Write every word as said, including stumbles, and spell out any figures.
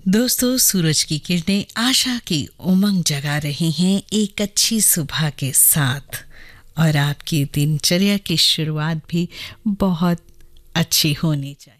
दोस्तों, सूरज की किरणें आशा की उमंग जगा रही हैं एक अच्छी सुबह के साथ, और आपकी दिनचर्या की शुरुआत भी बहुत अच्छी होनी चाहिए।